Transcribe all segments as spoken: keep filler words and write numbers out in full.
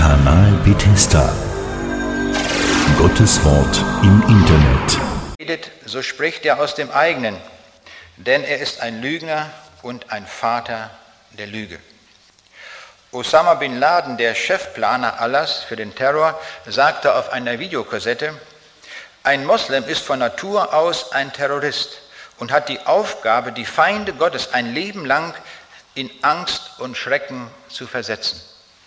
Kanal Bethesda. Gottes Wort im Internet. So spricht er aus dem eigenen, denn er ist ein Lügner und ein Vater der Lüge. Osama bin Laden, der Chefplaner Allahs für den Terror, sagte auf einer Videokassette: Ein Moslem ist von Natur aus ein Terrorist und hat die Aufgabe, die Feinde Gottes ein Leben lang in Angst und Schrecken zu versetzen.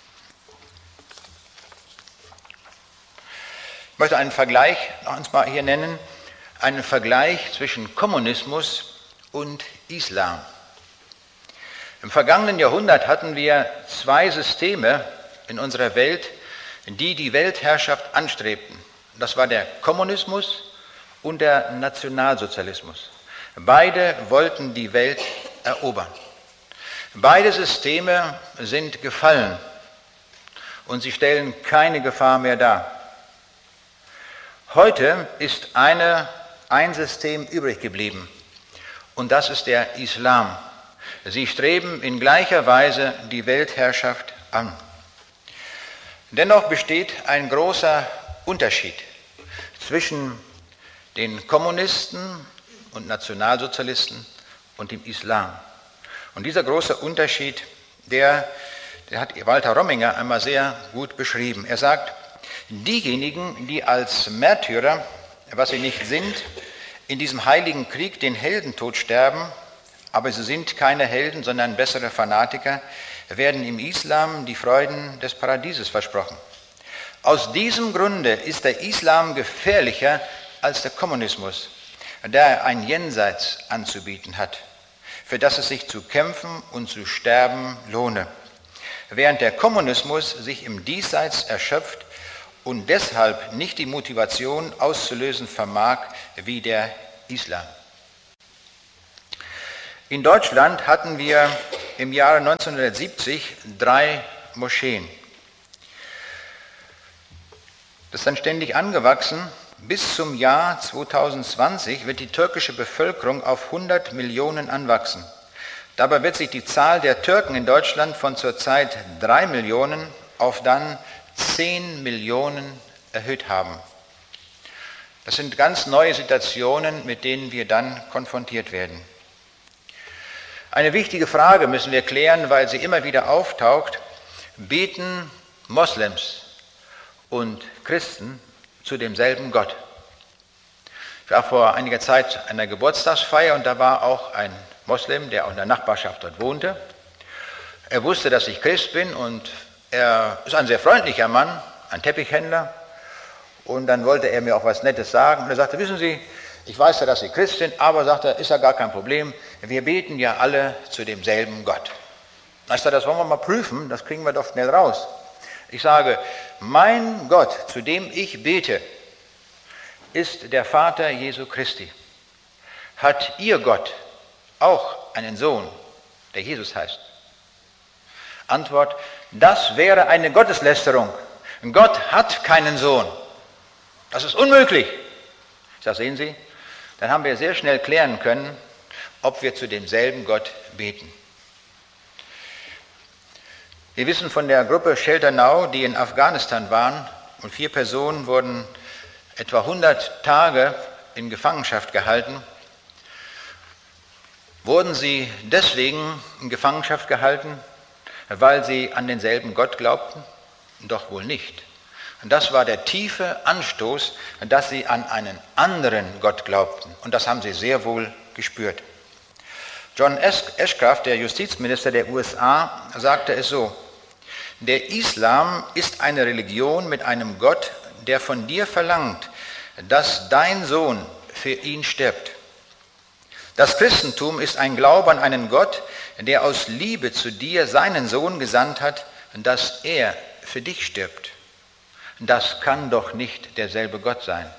Ich möchte einen Vergleich noch mal hier nennen, einen Vergleich zwischen Kommunismus und Islam. Im vergangenen Jahrhundert hatten wir zwei Systeme in unserer Welt, die die Weltherrschaft anstrebten. Das war der Kommunismus und der Nationalsozialismus. Beide wollten die Welt erobern. Beide Systeme sind gefallen und sie stellen keine Gefahr mehr dar. Heute ist eine, ein System übrig geblieben und das ist der Islam. Sie streben in gleicher Weise die Weltherrschaft an. Dennoch besteht ein großer Unterschied zwischen den Kommunisten und Nationalsozialisten und dem Islam. Und dieser große Unterschied, der, der hat Walter Rominger einmal sehr gut beschrieben. Er sagt, diejenigen, die als Märtyrer, was sie nicht sind, in diesem heiligen Krieg den Heldentod sterben, aber sie sind keine Helden, sondern bessere Fanatiker, werden im Islam die Freuden des Paradieses versprochen. Aus diesem Grunde ist der Islam gefährlicher als der Kommunismus, da er ein Jenseits anzubieten hat, für das es sich zu kämpfen und zu sterben lohne, während der Kommunismus sich im Diesseits erschöpft und deshalb nicht die Motivation auszulösen vermag wie der Islam. In Deutschland hatten wir im Jahre neunzehnhundertsiebzig drei Moscheen. Das ist dann ständig angewachsen. Bis zum Jahr zweitausendzwanzig wird die türkische Bevölkerung auf hundert Millionen anwachsen. Dabei wird sich die Zahl der Türken in Deutschland von zurzeit drei Millionen auf dann zehn Millionen erhöht haben. Das sind ganz neue Situationen, mit denen wir dann konfrontiert werden. Eine wichtige Frage müssen wir klären, weil sie immer wieder auftaucht: Beten Moslems und Christen zu demselben Gott? Ich war vor einiger Zeit an einer Geburtstagsfeier und da war auch ein Moslem, der auch in der Nachbarschaft dort wohnte. Er wusste, dass ich Christ bin und er ist ein sehr freundlicher Mann, ein Teppichhändler. Und dann wollte er mir auch was Nettes sagen. Und er sagte, wissen Sie, ich weiß ja, dass Sie Christ sind, aber, sagt er, ist ja gar kein Problem. Wir beten ja alle zu demselben Gott. Ich sage, das wollen wir mal prüfen, das kriegen wir doch schnell raus. Ich sage, mein Gott, zu dem ich bete, ist der Vater Jesu Christi. Hat Ihr Gott auch einen Sohn, der Jesus heißt? Antwort, das wäre eine Gotteslästerung. Gott hat keinen Sohn. Das ist unmöglich. Ich sage, sehen Sie, dann haben wir sehr schnell klären können, ob wir zu demselben Gott beten. Wir wissen von der Gruppe Shelter Now, die in Afghanistan waren, und vier Personen wurden etwa hundert Tage in Gefangenschaft gehalten. Wurden sie deswegen in Gefangenschaft gehalten, weil sie an denselben Gott glaubten? Doch wohl nicht. Und das war der tiefe Anstoß, dass sie an einen anderen Gott glaubten. Und das haben sie sehr wohl gespürt. John Ashcroft, der Justizminister der U S A, sagte es so: Der Islam ist eine Religion mit einem Gott, der von dir verlangt, dass dein Sohn für ihn stirbt. Das Christentum ist ein Glaube an einen Gott, der aus Liebe zu dir seinen Sohn gesandt hat, dass er für dich stirbt. Das kann doch nicht derselbe Gott sein.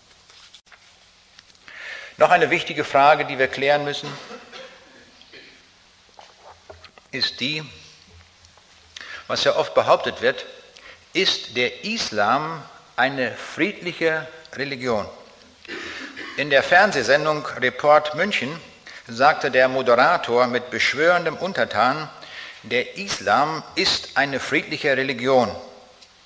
Noch eine wichtige Frage, die wir klären müssen, ist die, was ja oft behauptet wird: Ist der Islam eine friedliche Religion? In der Fernsehsendung Report München sagte der Moderator mit beschwörendem Unterton, der Islam ist eine friedliche Religion.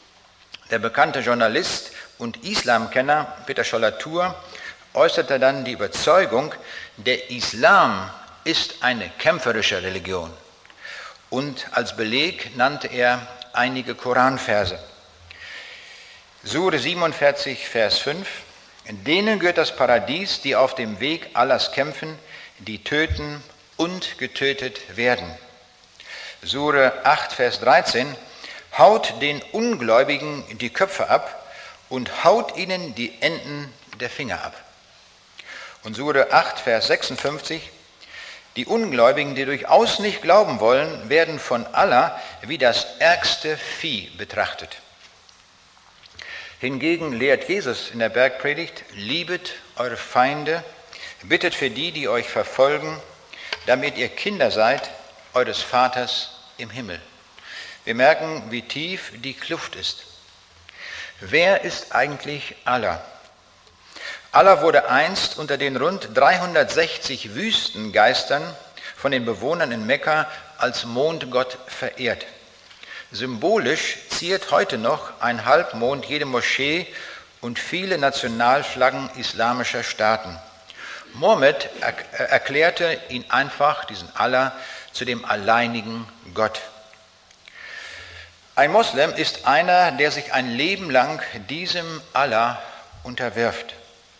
Der bekannte Journalist und Islamkenner Peter Scholler-Thur äußerte dann die Überzeugung, der Islam ist eine kämpferische Religion. Und als Beleg nannte er einige Koranverse. Sure siebenundvierzig, Vers fünf: Denen gehört das Paradies, die auf dem Weg Allahs kämpfen, die töten und getötet werden. Sure acht, Vers dreizehn: Haut den Ungläubigen die Köpfe ab und haut ihnen die Enden der Finger ab. Und Sure acht, Vers sechsundfünfzig: Die Ungläubigen, die durchaus nicht glauben wollen, werden von Allah wie das ärgste Vieh betrachtet. Hingegen lehrt Jesus in der Bergpredigt: Liebet eure Feinde, bittet für die, die euch verfolgen, damit ihr Kinder seid eures Vaters im Himmel. Wir merken, wie tief die Kluft ist. Wer ist eigentlich Allah? Allah wurde einst unter den rund dreihundertsechzig Wüstengeistern von den Bewohnern in Mekka als Mondgott verehrt. Symbolisch ziert heute noch ein Halbmond jede Moschee und viele Nationalflaggen islamischer Staaten. Mohammed erklärte ihn einfach, diesen Allah, zu dem alleinigen Gott. Ein Moslem ist einer, der sich ein Leben lang diesem Allah unterwirft.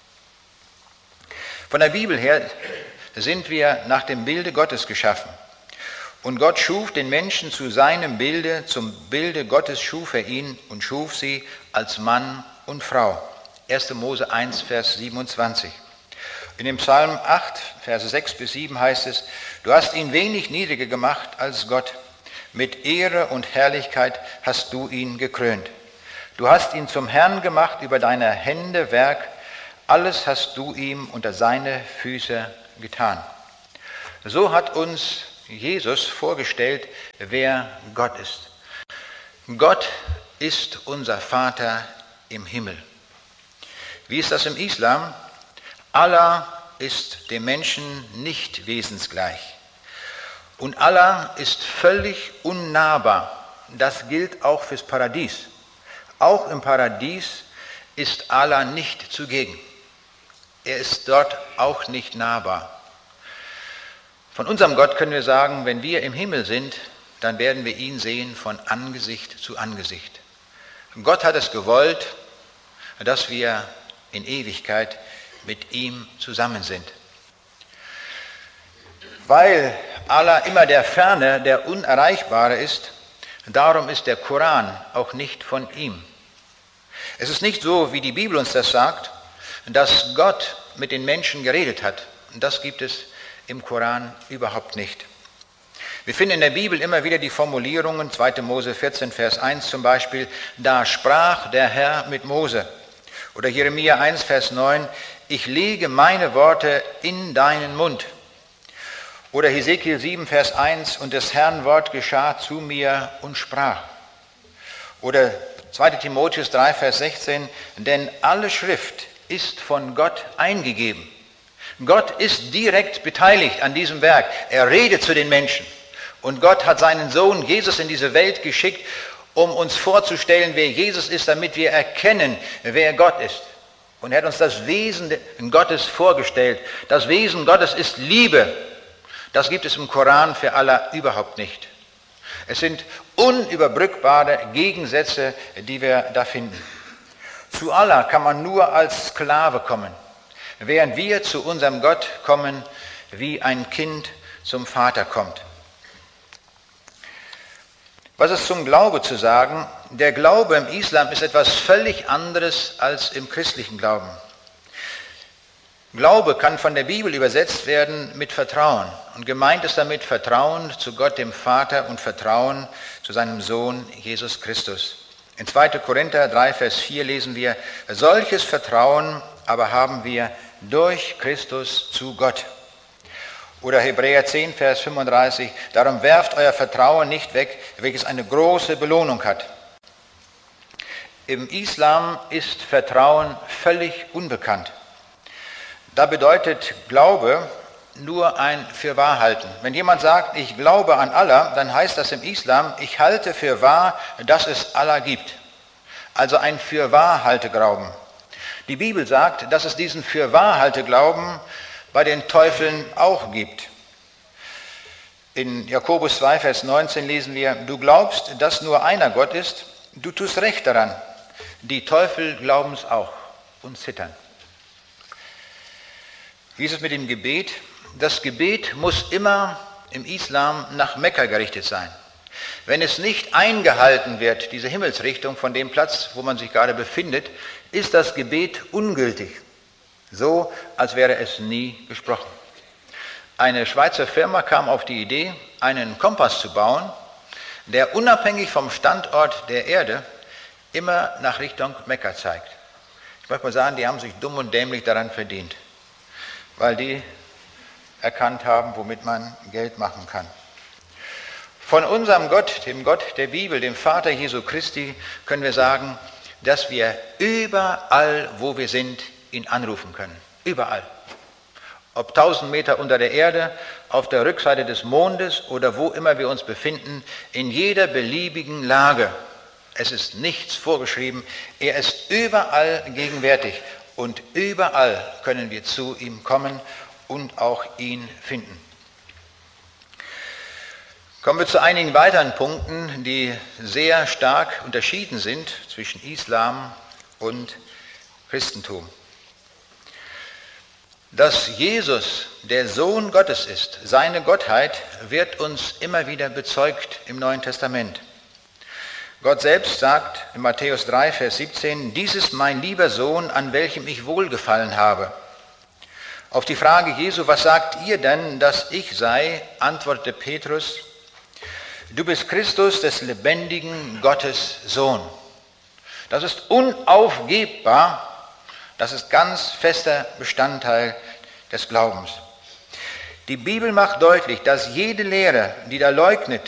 Von der Bibel her sind wir nach dem Bilde Gottes geschaffen. Und Gott schuf den Menschen zu seinem Bilde, zum Bilde Gottes schuf er ihn und schuf sie als Mann und Frau. erster Mose eins, Vers siebenundzwanzig. In dem Psalm acht, Verse sechs bis sieben heißt es: Du hast ihn wenig niedriger gemacht als Gott. Mit Ehre und Herrlichkeit hast du ihn gekrönt. Du hast ihn zum Herrn gemacht über deine Hände Werk. Alles hast du ihm unter seine Füße getan. So hat uns Jesus vorgestellt, wer Gott ist. Gott ist unser Vater im Himmel. Wie ist das im Islam? Allah ist dem Menschen nicht wesensgleich. Und Allah ist völlig unnahbar. Das gilt auch fürs Paradies. Auch im Paradies ist Allah nicht zugegen. Er ist dort auch nicht nahbar. Von unserem Gott können wir sagen, wenn wir im Himmel sind, dann werden wir ihn sehen von Angesicht zu Angesicht. Gott hat es gewollt, dass wir in Ewigkeit mit ihm zusammen sind. Weil Allah immer der Ferne, der Unerreichbare ist, darum ist der Koran auch nicht von ihm. Es ist nicht so, wie die Bibel uns das sagt, dass Gott mit den Menschen geredet hat. Und das gibt es im Koran überhaupt nicht. Wir finden in der Bibel immer wieder die Formulierungen, zweiter Mose vierzehn, Vers eins zum Beispiel: Da sprach der Herr mit Mose. Oder Jeremia eins, Vers neun: Ich lege meine Worte in deinen Mund. Oder Hesekiel sieben, Vers eins: Und des Herrn Wort geschah zu mir und sprach. Oder zweiter Timotheus drei, Vers sechzehn: Denn alle Schrift ist von Gott eingegeben. Gott ist direkt beteiligt an diesem Werk. Er redet zu den Menschen. Und Gott hat seinen Sohn Jesus in diese Welt geschickt, um uns vorzustellen, wer Jesus ist, damit wir erkennen, wer Gott ist. Und er hat uns das Wesen Gottes vorgestellt. Das Wesen Gottes ist Liebe. Das gibt es im Koran für Allah überhaupt nicht. Es sind unüberbrückbare Gegensätze, die wir da finden. Zu Allah kann man nur als Sklave kommen, während wir zu unserem Gott kommen, wie ein Kind zum Vater kommt. Was ist zum Glaube zu sagen? Der Glaube im Islam ist etwas völlig anderes als im christlichen Glauben. Glaube kann von der Bibel übersetzt werden mit Vertrauen. Und gemeint ist damit Vertrauen zu Gott dem Vater und Vertrauen zu seinem Sohn Jesus Christus. In zweiter Korinther drei, Vers vier lesen wir: Solches Vertrauen aber haben wir durch Christus zu Gott. Oder Hebräer zehn, Vers fünfunddreißig: Darum werft euer Vertrauen nicht weg, welches eine große Belohnung hat. Im Islam ist Vertrauen völlig unbekannt. Da bedeutet Glaube nur ein Fürwahrhalten. Wenn jemand sagt, ich glaube an Allah, dann heißt das im Islam, ich halte für wahr, dass es Allah gibt. also ein Fürwahrhalteglauben. Die Bibel sagt, dass es diesen Fürwahrhalteglauben bei den Teufeln auch gibt. In Jakobus zwei, Vers neunzehn lesen wir, du glaubst, dass nur einer Gott ist, du tust recht daran. Die Teufel glauben es auch und zittern. Wie ist es mit dem Gebet? Das Gebet muss immer im Islam nach Mekka gerichtet sein. Wenn es nicht eingehalten wird, diese Himmelsrichtung von dem Platz, wo man sich gerade befindet, ist das Gebet ungültig. So, als wäre es nie gesprochen. Eine Schweizer Firma kam auf die Idee, einen Kompass zu bauen, der unabhängig vom Standort der Erde immer nach Richtung Mekka zeigt. Ich möchte mal sagen, die haben sich dumm und dämlich daran verdient, weil die erkannt haben, womit man Geld machen kann. Von unserem Gott, dem Gott der Bibel, dem Vater Jesu Christi, können wir sagen, dass wir überall, wo wir sind, ihn anrufen können. Überall. Ob tausend Meter unter der Erde, auf der Rückseite des Mondes oder wo immer wir uns befinden, in jeder beliebigen Lage. Es ist nichts vorgeschrieben. Er ist überall gegenwärtig und überall können wir zu ihm kommen und auch ihn finden. Kommen wir zu einigen weiteren Punkten, die sehr stark unterschieden sind zwischen Islam und Christentum. Dass Jesus der Sohn Gottes ist, seine Gottheit, wird uns immer wieder bezeugt im Neuen Testament. Gott selbst sagt in Matthäus drei, Vers siebzehn, dies ist mein lieber Sohn, an welchem ich wohlgefallen habe. Auf die Frage Jesu, was sagt ihr denn, dass ich sei, antwortete Petrus, du bist Christus, des lebendigen Gottes Sohn. Das ist unaufgebbar. Das ist ganz fester Bestandteil des Glaubens. Die Bibel macht deutlich, dass jede Lehre, die da leugnet,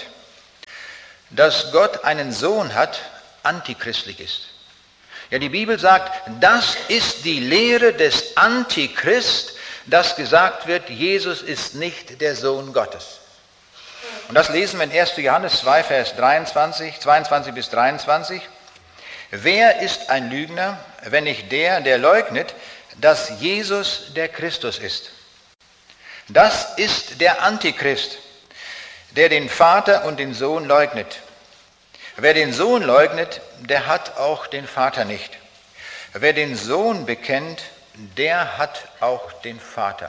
dass Gott einen Sohn hat, antichristlich ist. Ja, die Bibel sagt, das ist die Lehre des Antichrist, dass gesagt wird, Jesus ist nicht der Sohn Gottes. Und das lesen wir in erster Johannes zwei, Vers dreiundzwanzig, zweiundzwanzig bis dreiundzwanzig. Wer ist ein Lügner, wenn nicht der, der leugnet, dass Jesus der Christus ist? Das ist der Antichrist, der den Vater und den Sohn leugnet. Wer den Sohn leugnet, der hat auch den Vater nicht. Wer den Sohn bekennt, der hat auch den Vater.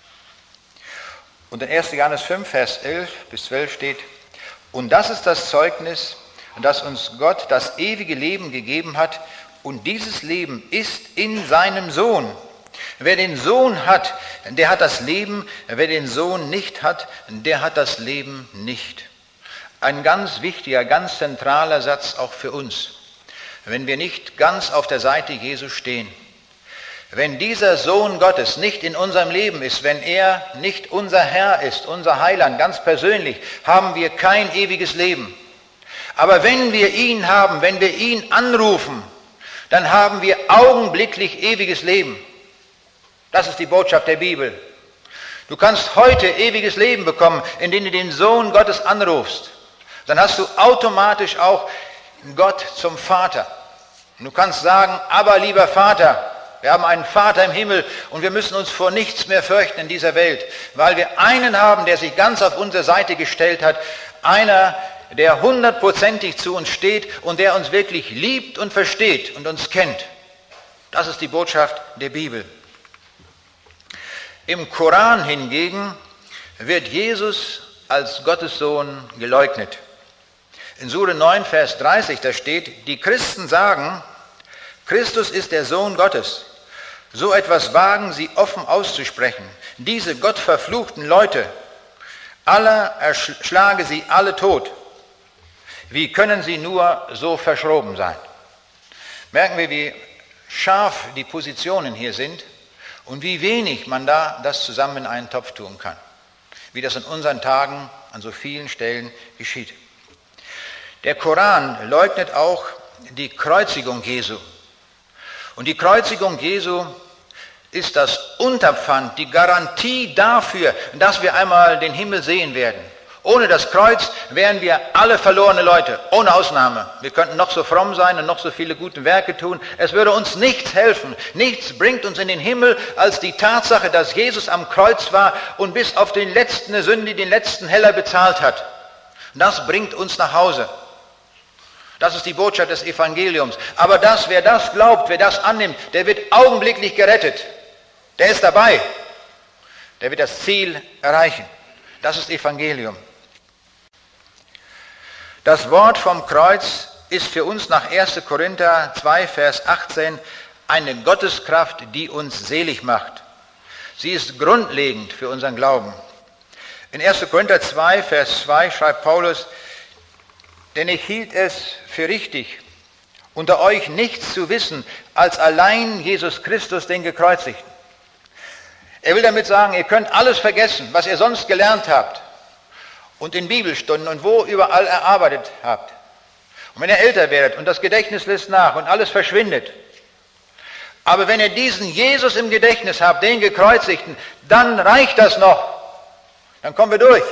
Und in erster Johannes fünf, Vers elf bis zwölf steht, und das ist das Zeugnis, dass uns Gott das ewige Leben gegeben hat, und dieses Leben ist in seinem Sohn. Wer den Sohn hat, der hat das Leben, wer den Sohn nicht hat, der hat das Leben nicht. Ein ganz wichtiger, ganz zentraler Satz auch für uns, wenn wir nicht ganz auf der Seite Jesu stehen. Wenn dieser Sohn Gottes nicht in unserem Leben ist, wenn er nicht unser Herr ist, unser Heiland, ganz persönlich, haben wir kein ewiges Leben. Aber wenn wir ihn haben, wenn wir ihn anrufen, dann haben wir augenblicklich ewiges Leben. Das ist die Botschaft der Bibel. Du kannst heute ewiges Leben bekommen, indem du den Sohn Gottes anrufst. Dann hast du automatisch auch Gott zum Vater. Und du kannst sagen, aber lieber Vater, wir haben einen Vater im Himmel und wir müssen uns vor nichts mehr fürchten in dieser Welt, weil wir einen haben, der sich ganz auf unsere Seite gestellt hat, einer, der hundertprozentig zu uns steht und der uns wirklich liebt und versteht und uns kennt. Das ist die Botschaft der Bibel. Im Koran hingegen wird Jesus als Gottes Sohn geleugnet. In Sure neun, Vers dreißig, da steht, die Christen sagen, Christus ist der Sohn Gottes. So etwas wagen sie offen auszusprechen. Diese gottverfluchten Leute, Allah erschlage sie alle tot. Wie können sie nur so verschroben sein? Merken wir, wie scharf die Positionen hier sind und wie wenig man da das zusammen in einen Topf tun kann. Wie das in unseren Tagen an so vielen Stellen geschieht. Der Koran leugnet auch die Kreuzigung Jesu. Und die Kreuzigung Jesu ist das Unterpfand, die Garantie dafür, dass wir einmal den Himmel sehen werden. Ohne das Kreuz wären wir alle verlorene Leute, ohne Ausnahme. Wir könnten noch so fromm sein und noch so viele gute Werke tun. Es würde uns nichts helfen. Nichts bringt uns in den Himmel als die Tatsache, dass Jesus am Kreuz war und bis auf den letzten Sünde, den letzten Heller bezahlt hat. Das bringt uns nach Hause. Das ist die Botschaft des Evangeliums. Aber das, wer das glaubt, wer das annimmt, der wird augenblicklich gerettet. Der ist dabei. Der wird das Ziel erreichen. Das ist Evangelium. Das Wort vom Kreuz ist für uns nach erster Korinther zwei, Vers achtzehn eine Gotteskraft, die uns selig macht. Sie ist grundlegend für unseren Glauben. In erster Korinther zwei, Vers zwei schreibt Paulus, denn ich hielt es für richtig, unter euch nichts zu wissen, als allein Jesus Christus, den Gekreuzigten. Er will damit sagen, ihr könnt alles vergessen, was ihr sonst gelernt habt und in Bibelstunden und wo überall erarbeitet habt. Und wenn ihr älter werdet und das Gedächtnis lässt nach und alles verschwindet, aber wenn ihr diesen Jesus im Gedächtnis habt, den Gekreuzigten, dann reicht das noch. Dann kommen wir durch.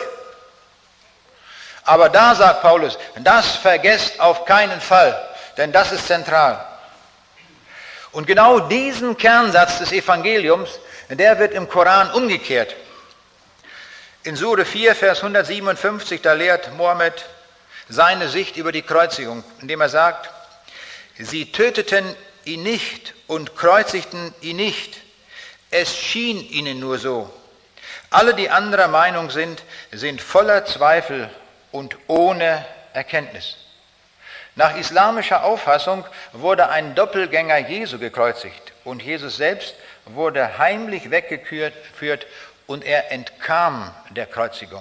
Aber da sagt Paulus, das vergesst auf keinen Fall, denn das ist zentral. Und genau diesen Kernsatz des Evangeliums, der wird im Koran umgekehrt. In Sure vier, Vers hundertsiebenundfünfzig, da lehrt Mohammed seine Sicht über die Kreuzigung, indem er sagt, sie töteten ihn nicht und kreuzigten ihn nicht. Es schien ihnen nur so. Alle, die anderer Meinung sind, sind voller Zweifel und ohne Erkenntnis. Nach islamischer Auffassung wurde ein Doppelgänger Jesu gekreuzigt und Jesus selbst wurde heimlich weggeführt und er entkam der Kreuzigung.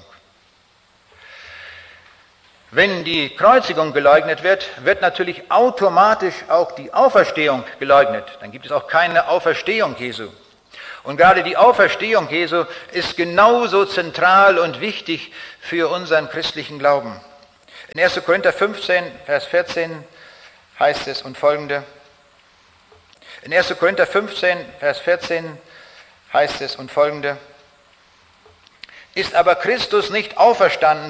Wenn die Kreuzigung geleugnet wird, wird natürlich automatisch auch die Auferstehung geleugnet. Dann gibt es auch keine Auferstehung Jesu. Und gerade die Auferstehung Jesu ist genauso zentral und wichtig für unseren christlichen Glauben. In erster Korinther fünfzehn, Vers vierzehn heißt es und folgende. In erster Korinther fünfzehn, Vers vierzehn heißt es und folgende. Ist aber Christus nicht auferstanden,